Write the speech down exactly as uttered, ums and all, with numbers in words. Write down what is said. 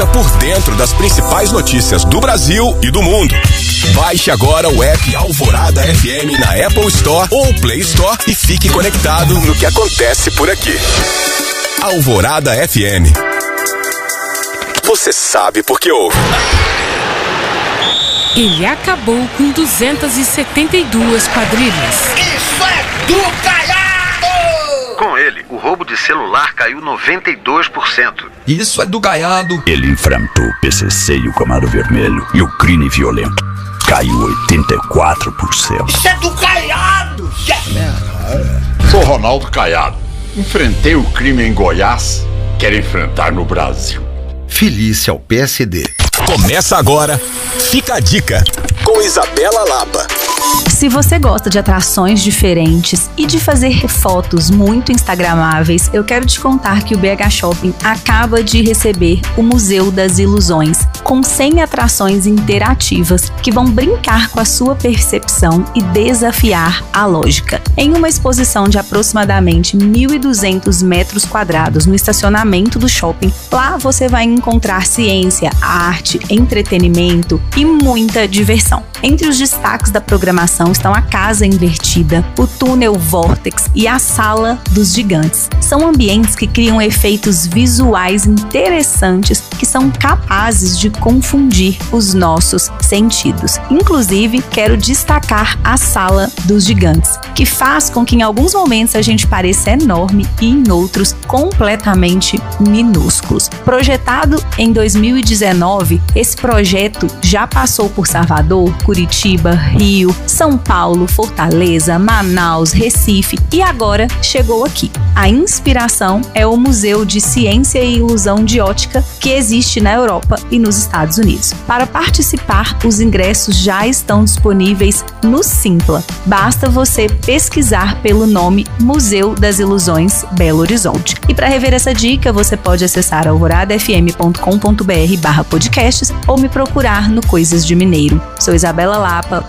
Por dentro das principais notícias do Brasil e do mundo. Baixe agora o app Alvorada F M na Apple Store ou Play Store e fique conectado no que acontece por aqui. Alvorada F M. Você sabe por que ouve. Ele acabou com duzentas e setenta e duas quadrilhas. Isso é do caiado! Com ele, o roubo de celular caiu noventa e dois por cento. Isso é do gaiado. Ele enfrentou o P C C e o Camaro Vermelho e o crime violento caiu oitenta e quatro por cento. Isso é do caiado! Sou Ronaldo Caiado. Enfrentei o crime em Goiás, quero enfrentar no Brasil. Felícia ao P S D. Começa agora, Fica a Dica, com Isabela Lapa. Se você gosta de atrações diferentes e de fazer fotos muito instagramáveis, eu quero te contar que o B H Shopping acaba de receber o Museu das Ilusões, com cem atrações interativas que vão brincar com a sua percepção e desafiar a lógica. Em uma exposição de aproximadamente mil e duzentos metros quadrados no estacionamento do shopping, lá você vai encontrar ciência, arte, entretenimento e muita diversão. Entre os destaques da programação estão a Casa Invertida, o Túnel Vortex e a Sala dos Gigantes. São ambientes que criam efeitos visuais interessantes que são capazes de confundir os nossos sentidos. Inclusive, quero destacar a Sala dos Gigantes, que faz com que em alguns momentos a gente pareça enorme e em outros completamente minúsculos. Projetado em dois mil e dezenove, esse projeto já passou por Salvador, Curitiba, Rio, São Paulo, Fortaleza, Manaus, Recife e agora chegou aqui. A inspiração é o Museu de Ciência e Ilusão de Ótica que existe na Europa e nos Estados Unidos. Para participar, os ingressos já estão disponíveis no Simpla. Basta você pesquisar pelo nome Museu das Ilusões Belo Horizonte. E para rever essa dica, você pode acessar alvorada f m ponto com ponto b r barra podcasts ou me procurar no Coisas de Mineiro. Sou Isabela Lapa,